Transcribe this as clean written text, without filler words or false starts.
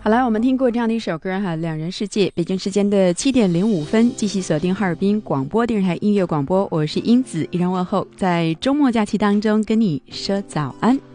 好了，我们听过这样的一首歌哈，两人世界。北京时间的7:05，继续锁定哈尔滨广播电视台音乐广播，我是英子，依然问候在周末假期当中跟你说早安。